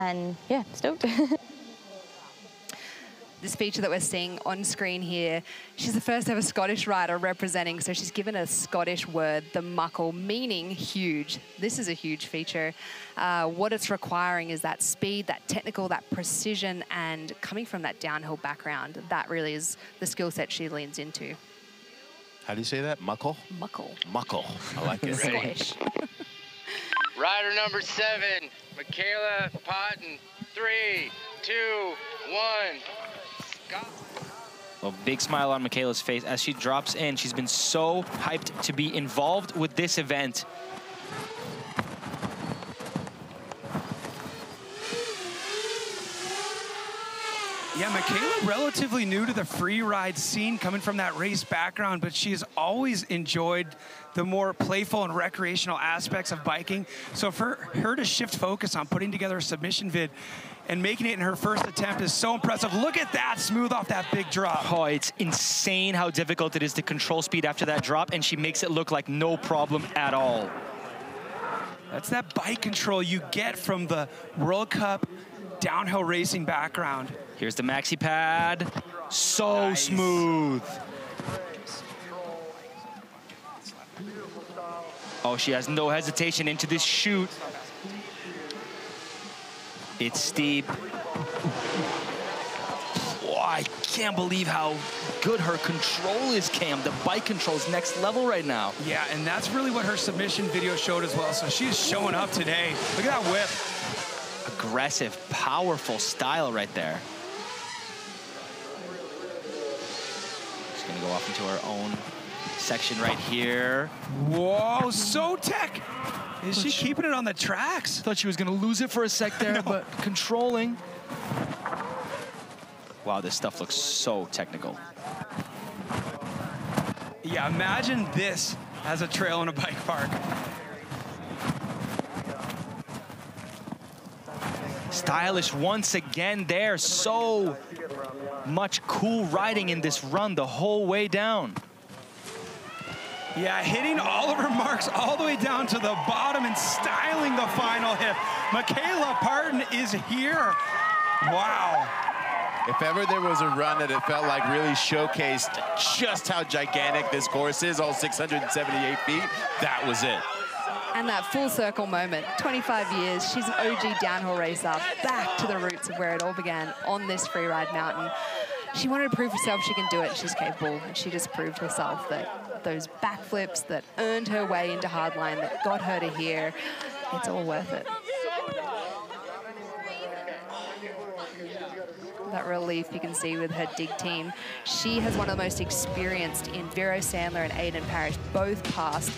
And yeah, stoked. This feature that we're seeing on screen here, she's the first ever Scottish rider representing, so she's given a Scottish word, the muckle, meaning huge. This is a huge feature. What it's requiring is that speed, that technical, that precision, and coming from that downhill background, that really is the skill set she leans into. How do you say that? Muckle? Muckle. Muckle. I like it. Scottish. Rider number 7, Michaela Potton. 3, 2, 1. Well, big smile on Michaela's face as she drops in. She's been so hyped to be involved with this event. Yeah, Michaela, relatively new to the free ride scene, coming from that race background, but she has always enjoyed the more playful and recreational aspects of biking. So for her to shift focus on putting together a submission vid and making it in her first attempt is so impressive. Look at that, smooth off that big drop. Oh, it's insane how difficult it is to control speed after that drop, and she makes it look like no problem at all. That's that bike control you get from the World Cup downhill racing background. Here's the maxi pad. So nice. Smooth. Oh, she has no hesitation into this chute. It's steep. Oh, I can't believe how good her control is, Cam. The bike control is next level right now. Yeah, and that's really what her submission video showed as well. So she's showing up today. Look at that whip. Aggressive, powerful style right there. She's gonna go off into her own section right here. Whoa, so tech. Is she keeping it on the tracks? Thought she was gonna lose it for a sec there, but controlling. Wow, this stuff looks so technical. Yeah, imagine this as a trail in a bike park. Stylish once again there. So much cool riding in this run the whole way down. Yeah, hitting all of her marks all the way down to the bottom and styling the final hit. Michaela Potton is here. Wow. If ever there was a run that it felt like really showcased just how gigantic this course is, all 678 feet, that was it. And that full circle moment, 25 years, she's an OG downhill racer, back to the roots of where it all began on this freeride mountain. She wanted to prove herself she can do it, she's capable, and she just proved herself that those backflips that earned her way into hardline, that got her to here, it's all worth it. That relief you can see with her dig team. She has one of the most experienced in Vero Sandler and Aiden Parrish, both past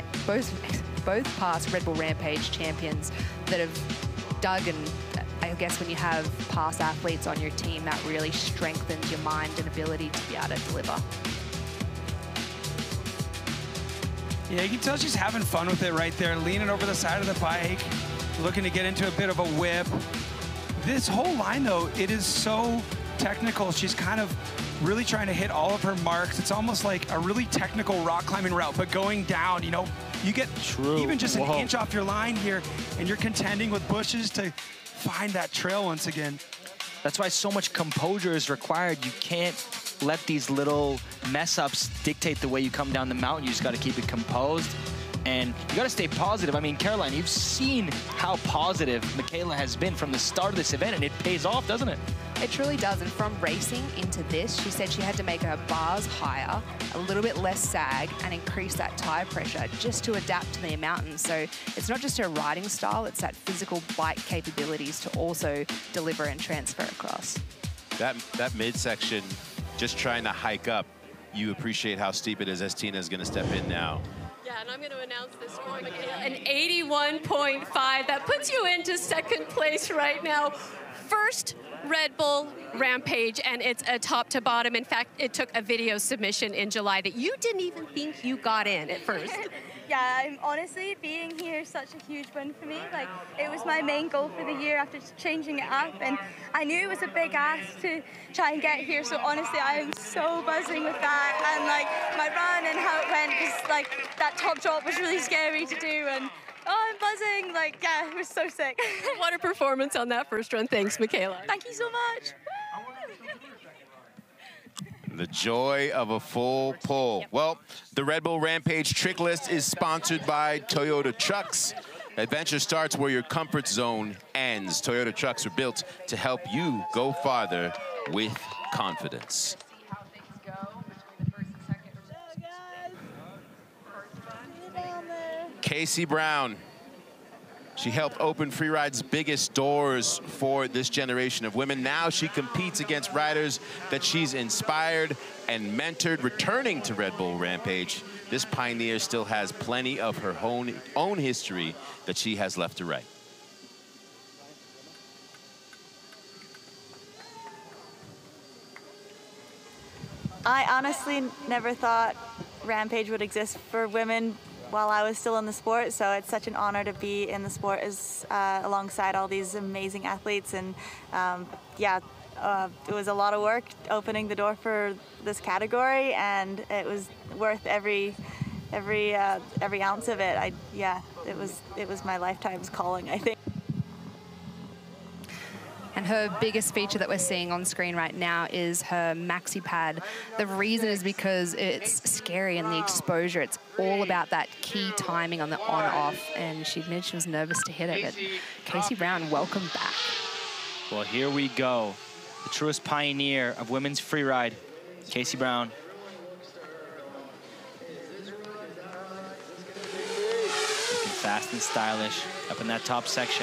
Red Bull Rampage champions that have dug, and I guess when you have past athletes on your team, that really strengthens your mind and ability to be able to deliver. Yeah, you can tell she's having fun with it right there, leaning over the side of the bike, looking to get into a bit of a whip. This whole line, though, it is so technical. She's kind of really trying to hit all of her marks. It's almost like a really technical rock climbing route, but going down, you know, you get even just an inch off your line here, and you're contending with bushes to find that trail once again. That's why so much composure is required. You can't let these little mess-ups dictate the way you come down the mountain. You just got to keep it composed. And you got to stay positive. I mean, Caroline, you've seen how positive Michaela has been from the start of this event, and it pays off, doesn't it? It truly does, and from racing into this, she said she had to make her bars higher, a little bit less sag, and increase that tire pressure just to adapt to the mountains. So it's not just her riding style, it's that physical bike capabilities to also deliver and transfer across. That midsection, just trying to hike up, you appreciate how steep it is as Tina's going to step in now. Yeah, and I'm going to announce this for Michaela. An 81.5. That puts you into second place right now. First Red Bull Rampage, and it's a top to bottom. In fact, it took a video submission in July that you didn't even think you got in at first. Yeah, honestly, being here is such a huge win for me. Like, it was my main goal for the year after changing it up, and I knew it was a big ask to try and get here, so honestly, I am so buzzing with that, and like, my run and how it went, because like, that top drop was really scary to do, and Oh, I'm buzzing. Like, yeah, it was so sick. What a performance on that first run. Thanks, Michaela. Thank you so much. The joy of a full pull. Well, the Red Bull Rampage trick list is sponsored by Toyota Trucks. Adventure starts where your comfort zone ends. Toyota Trucks are built to help you go farther with confidence. Casey Brown. She helped open Freeride's biggest doors for this generation of women. Now she competes against riders that she's inspired and mentored. Returning to Red Bull Rampage, this pioneer still has plenty of her own history that she has left to write. I honestly never thought Rampage would exist for women while I was still in the sport, so it's such an honor to be in the sport alongside all these amazing athletes. And it was a lot of work opening the door for this category, and it was worth every ounce of it. It was my lifetime's calling, I think. And her biggest feature that we're seeing on screen right now is her maxi pad. The reason is because it's scary and the exposure. It's all about that key timing on the on-off. And she admitted she was nervous to hit it. But Casey Brown, welcome back. Well, here we go. The truest pioneer of women's freeride, Casey Brown. Looking fast and stylish up in that top section.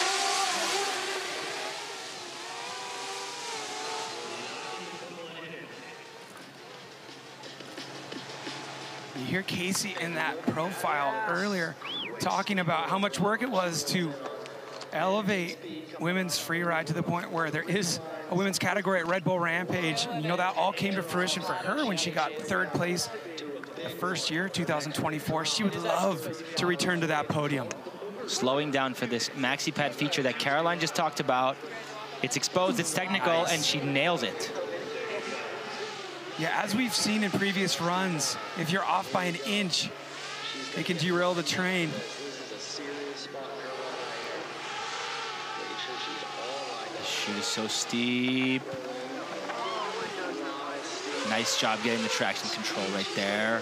You hear Casey in that profile earlier talking about how much work it was to elevate women's freeride to the point where there is a women's category at Red Bull Rampage. And, you know, that all came to fruition for her when she got third place the first year, 2024. She would love to return to that podium. Slowing down for this maxi pad feature that Caroline just talked about. It's exposed, it's technical, and she nails it. Yeah, as we've seen in previous runs, if you're off by an inch, it can derail the train. The chute is so steep. Nice job getting the traction control right there.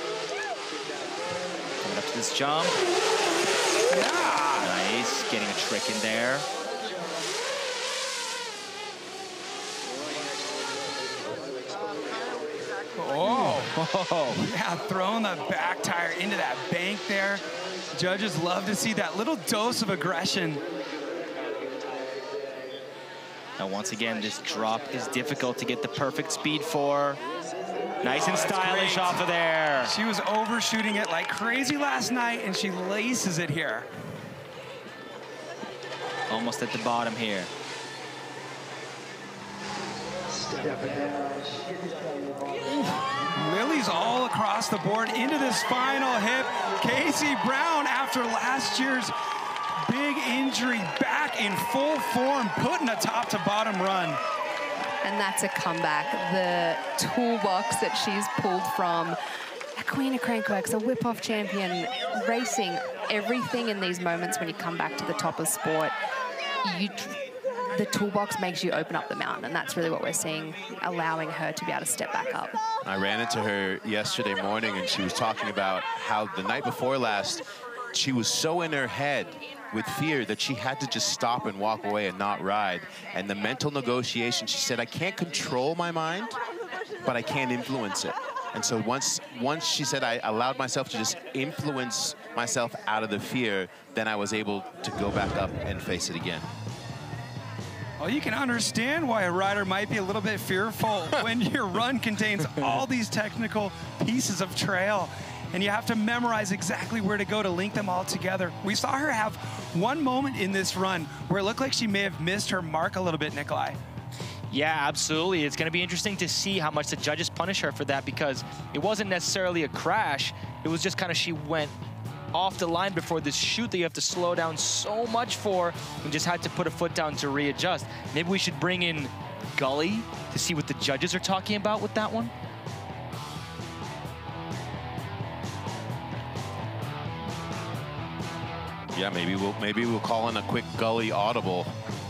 Coming up to this jump. Yeah. Nice, getting a trick in there. Oh, yeah, throwing the back tire into that bank there. Judges love to see that little dose of aggression. Now, once again, this drop is difficult to get the perfect speed for. Nice and stylish off of there. She was overshooting it like crazy last night, and she laces it here. Almost at the bottom here. Lily's all across the board into this final hip. Casey Brown, after last year's big injury, back in full form, putting a top to bottom run. And that's a comeback. The toolbox that she's pulled from a Queen of Crankworx, a whip-off champion, racing, everything in these moments when you come back to the top of sport, the toolbox makes you open up the mountain, and that's really what we're seeing, allowing her to be able to step back up. I ran into her yesterday morning, and she was talking about how the night before last, she was so in her head with fear that she had to just stop and walk away and not ride. And the mental negotiation, she said, I can't control my mind, but I can influence it. And so once she said I allowed myself to just influence myself out of the fear, then I was able to go back up and face it again. Well, you can understand why a rider might be a little bit fearful when your run contains all these technical pieces of trail and you have to memorize exactly where to go to link them all together. We saw her have one moment in this run where it looked like she may have missed her mark a little bit, Nikolai. Yeah, absolutely. It's going to be interesting to see how much the judges punish her for that, because it wasn't necessarily a crash. It was just kind of she went off the line before this chute that you have to slow down so much for, and just had to put a foot down to readjust. Maybe we should bring in Gully to see what the judges are talking about with that one. Yeah, maybe we'll call in a quick gully audible